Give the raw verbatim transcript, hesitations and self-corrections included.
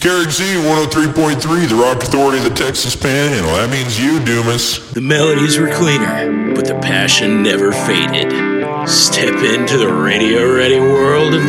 K R X Z one oh three point three, the rock authority of the Texas Panhandle. That means you, Dumas. The melodies were cleaner, but the passion never faded. Step into the radio-ready world of